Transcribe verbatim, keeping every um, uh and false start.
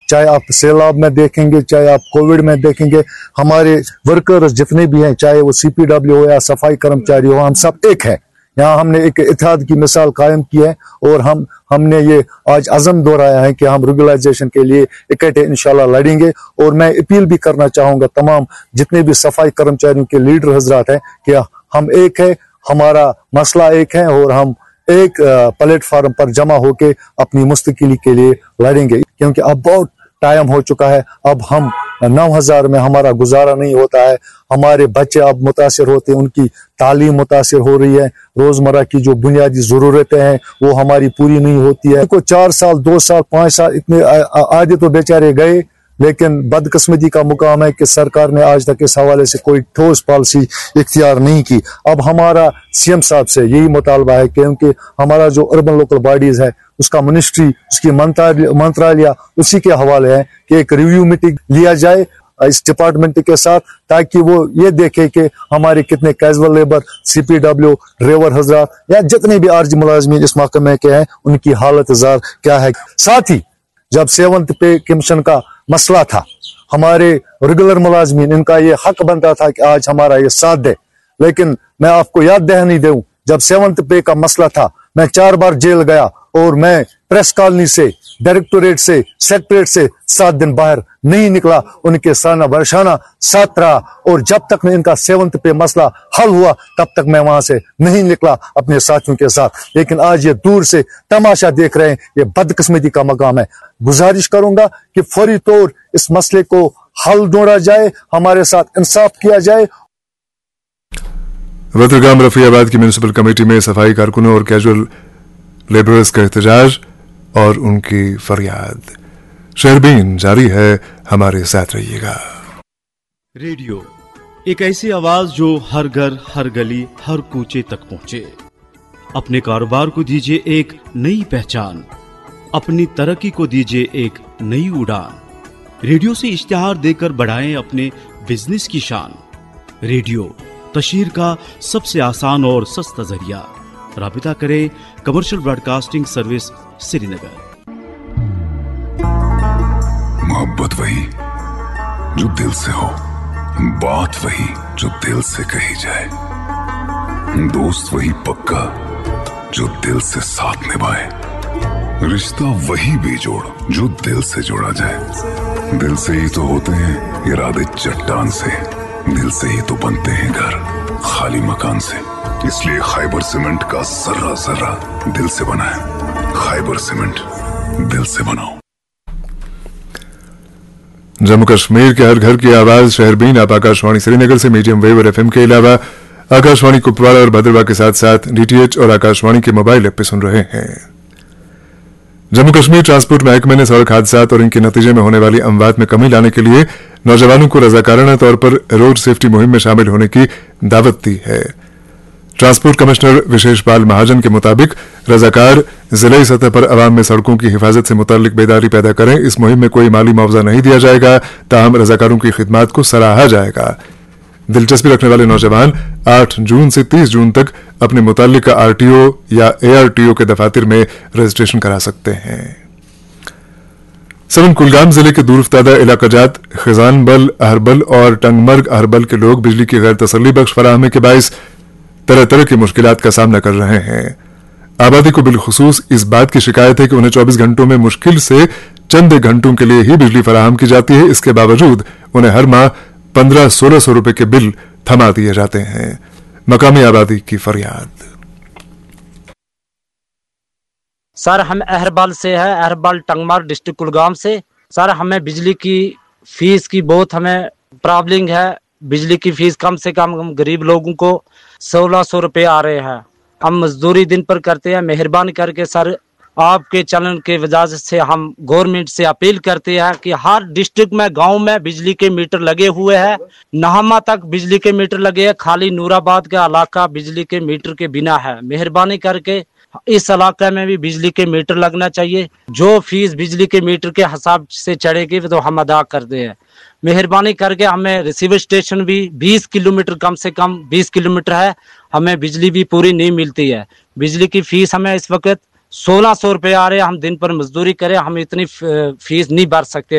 चाहे आप सैलाब में देखेंगे, चाहे आप कोविड में देखेंगे, हमारे वर्कर्स जितने भी हैं, चाहे वो सीपीडब्ल्यू हो या सफाई कर्मचारी हो, हम सब एक है। यहाँ हमने एक इत्तेहाद की मिसाल कायम की है और हम हमने ये आज अज़म दोहराया है कि हम रेगुलराइजेशन के लिए इकट्ठे इंशाल्लाह लड़ेंगे। और मैं अपील भी करना चाहूँगा तमाम जितने भी सफाई कर्मचारियों के लीडर हजरात हैं कि हम एक है, हमारा मसला एक है और हम एक प्लेटफार्म पर जमा होकर अपनी मुस्तकिली के लिए लड़ेंगे, क्योंकि अब बहुत टाइम हो चुका है। अब हम नौ हजार में हमारा गुजारा नहीं होता है, हमारे बच्चे अब मुतासिर होते हैं, उनकी तालीम मुतासिर हो रही है, रोजमर्रा की जो बुनियादी जरूरतें हैं वो हमारी पूरी नहीं होती है। को चार साल दो साल पाँच साल इतने आधे तो बेचारे गए, लेकिन बदकिस्मती का मुकाम है कि सरकार ने आज तक इस हवाले से कोई ठोस पॉलिसी इख्तियार नहीं की। अब हमारा सीएम साहब से यही मुतालबा है, क्योंकि हमारा जो अर्बन लोकल बॉडीज है उसका मिनिस्ट्री, उसकी मंत्रालय उसी के हवाले है कि एक रिव्यू मीटिंग लिया जाए इस डिपार्टमेंट के साथ, ताकि वो ये देखे कि हमारे कितने कैजुअल लेबर, सीपीडब्ल्यू ड्राइवर हजरात या जितने भी आरजी मुलाजमीन इस महकमे के हैं उनकी हालत जार क्या है। साथ ही जब सेवंथ पे कमीशन का मसला था, हमारे रेगुलर मुलाजमीन इनका ये हक बनता था कि आज हमारा ये साथ दे, लेकिन मैं आपको याद दहानी दूं, जब सेवंथ पे का मसला था मैं चार बार जेल गया और मैं प्रेस कॉलोनी से, डायरेक्टोरेट से, सेक्रेटरीट से सात दिन बाहर नहीं निकला, उनके साना बरसाना साथ रहा और जब तक नहीं इनका सेवंथ पे मसला हल हुआ तब तक मैं वहां से नहीं निकला अपने साथियों के साथ। लेकिन आज ये दूर से तमाशा देख रहे हैं, ये बदकिस्मती का मकाम है। गुजारिश करूंगा कि फौरी तौर इस मसले को हल ढूंढा जाए, हमारे साथ इंसाफ किया जाए। बदरगाम रफियाबाद की म्यूनिसिपल कमेटी में सफाई कारकुनों और कैजुअल लेबरर्स का एहतजाज और उनकी फरियाद। शहरबीन जारी है, हमारे साथ रहिएगा। रेडियो एक ऐसी आवाज जो हर घर, हर गली, हर कूचे तक पहुंचे। अपने कारोबार को दीजिए एक नई पहचान, अपनी तरक्की को दीजिए एक नई उड़ान। रेडियो से इश्तिहार देकर बढ़ाएं अपने बिजनेस की शान। रेडियो तशहीर का सबसे आसान और सस्ता जरिया। राबिता करें कमर्शियल ब्रॉडकास्टिंग सर्विस श्रीनगर। मोहब्बत वही जो दिल से हो, बात वही जो दिल से कही जाए, दोस्त वही पक्का जो दिल से साथ निभाए, रिश्ता वही बेजोड़ जो दिल से जोड़ा जाए। दिल से ही तो होते हैं इरादे चट्टान से, दिल से ही तो बनते हैं घर खाली मकान से। इसलिए खैबर सीमेंट का जर्रा जर्रा दिल से बना है। खैबर सीमेंट, दिल से बनाओ। जम्मू कश्मीर के हर घर की आवाज शहरबीन आप आकाशवाणी श्रीनगर से मीडियम वेव और एफएम के अलावा आकाशवाणी कुपवाड़ा और भद्रवाह के साथ साथ डीटीएच और आकाशवाणी के मोबाइल ऐप पे सुन रहे हैं। जम्मू कश्मीर ट्रांसपोर्ट महकमे ने सड़क हादसात और इनके नतीजे में होने वाली अमवात में कमी लाने के लिए नौजवानों को रजाकाराना तौर पर रोड सेफ्टी मुहिम में शामिल होने की दावत दी है। ट्रांसपोर्ट कमिश्नर विशेष पाल महाजन के मुताबिक रजाकार जिले सतह पर अवाम में सड़कों की हिफाजत से मुतालिक बेदारी पैदा करें। इस मुहिम में कोई माली मुआवजा नहीं दिया जाएगा, ताहम रजाकारों की खिदमात को सराहा जाएगा। दिलचस्पी रखने वाले नौजवान आठ जून से तीस जून तक अपने मुतालिका आरटीओ या एआरटीओ के दफातर में रजिस्ट्रेशन करा सकते हैं। सबन कुलगाम जिले के दूरफ्तादा इलाकाजात खिजानबल, अहरबल और टंगमर्ग अहरबल के लोग बिजली की गैर तसल्ली बख्श फराहमी के बायस तरह तरह की मुश्किलात का सामना कर रहे हैं। आबादी को बिलखुसूस इस बात की शिकायत है कि उन्हें चौबीस घंटों में मुश्किल से चंद घंटों के लिए ही बिजली फराहम की जाती है। इसके बावजूद उन्हें हर माह पंद्रह सोलह सौ रुपए के बिल थमा दिए जाते हैं। मकामी आबादी की फरियाद। सर हम अहरबल से है, अहरबल टंगमर्ग डिस्ट्रिक्ट कुलगाम से। सर हमें बिजली की फीस की बहुत हमें प्रॉब्लम है। बिजली की फीस कम से कम हम गरीब लोगों को सोलह सौ रुपये आ रहे हैं। हम मजदूरी दिन पर करते हैं। मेहरबानी करके सर आपके चैनल के वजह से हम गवर्नमेंट से अपील करते हैं कि हर डिस्ट्रिक्ट में गांव में बिजली के मीटर लगे हुए हैं। नहमा तक बिजली के मीटर लगे हैं, खाली नूराबाद का इलाका बिजली के मीटर के बिना है। मेहरबानी करके इस इलाके में भी बिजली के मीटर लगना चाहिए। जो फीस बिजली के मीटर के हिसाब से चढ़ेगी तो हम अदा करते हैं। मेहरबानी करके हमें रिसीवर स्टेशन भी बीस किलोमीटर कम से कम बीस किलोमीटर है, हमें बिजली भी पूरी नहीं मिलती है। बिजली की फीस हमें इस वक्त सोलह सौ रुपये आ रहे हैं। हम दिन पर मजदूरी करें, हम इतनी फीस नहीं भर सकते।